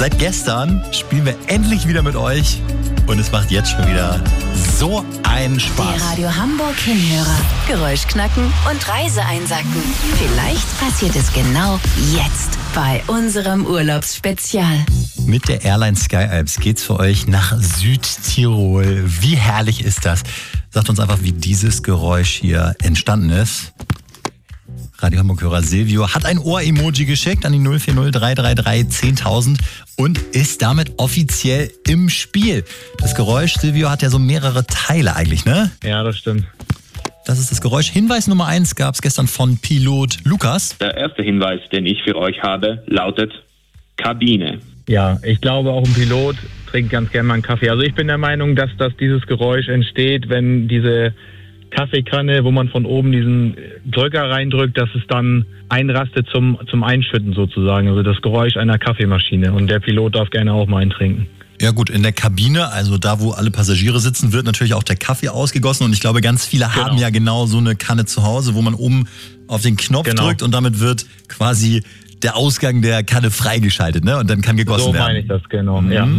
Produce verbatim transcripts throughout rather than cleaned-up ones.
Seit gestern spielen wir endlich wieder mit euch und es macht jetzt schon wieder so einen Spaß. Der Radio Hamburg Hinhörer. Geräusch knacken und Reise einsacken. Vielleicht passiert es genau jetzt bei unserem Urlaubsspezial. Mit der Airline Sky Alps geht's für euch nach Südtirol. Wie herrlich ist das? Sagt uns einfach, wie dieses Geräusch hier entstanden ist. Radio Hamburg-Hörer Silvio hat ein Ohr-Emoji geschickt an die null vier null drei drei drei zehntausend und ist damit offiziell im Spiel. Das Geräusch, Silvio, hat ja so mehrere Teile eigentlich, ne? Ja, das stimmt. Das ist das Geräusch. Hinweis Nummer eins gab es gestern von Pilot Lukas. Der erste Hinweis, den ich für euch habe, lautet Kabine. Ja, ich glaube auch ein Pilot trinkt ganz gerne mal einen Kaffee. Also ich bin der Meinung, dass, dass dieses Geräusch entsteht, wenn diese Kaffeekanne, wo man von oben diesen Drücker reindrückt, dass es dann einrastet zum, zum Einschütten sozusagen. Also das Geräusch einer Kaffeemaschine. Und der Pilot darf gerne auch mal eintrinken. Ja gut, in der Kabine, also da, wo alle Passagiere sitzen, wird natürlich auch der Kaffee ausgegossen. Und ich glaube, ganz viele Genau. haben ja genau so eine Kanne zu Hause, wo man oben auf den Knopf Genau. drückt und damit wird quasi der Ausgang der Kanne freigeschaltet, ne? Und dann kann gegossen So werden. meine ich das, genau. Mhm. Ja.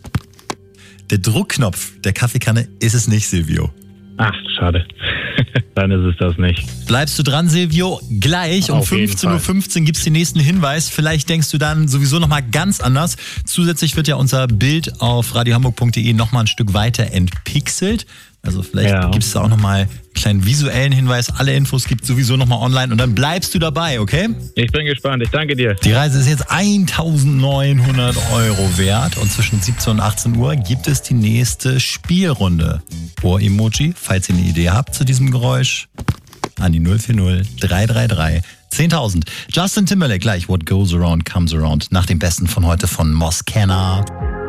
Der Druckknopf der Kaffeekanne ist es nicht, Silvio. Ach, schade. Dann ist es das nicht. Bleibst du dran, Silvio? Gleich um Auf jeden fünfzehn Uhr fünfzehn gibt es den nächsten Hinweis. Vielleicht denkst du dann sowieso nochmal ganz anders. Zusätzlich wird ja unser Bild auf radiohamburg punkt de nochmal ein Stück weiter entpixelt. Also vielleicht Ja. gibt es da auch nochmal einen kleinen visuellen Hinweis. Alle Infos gibt es sowieso nochmal online und dann bleibst du dabei, okay? Ich bin gespannt. Ich danke dir. Die Reise ist jetzt eintausendneunhundert Euro wert und zwischen siebzehn und achtzehn Uhr gibt es die nächste Spielrunde. Ohr-Emoji, falls ihr eine Idee habt zu diesem Geräusch, an die null vier null drei drei drei zehntausend. Justin Timberlake gleich, What Goes Around Comes Around, nach dem Besten von heute von Moskana.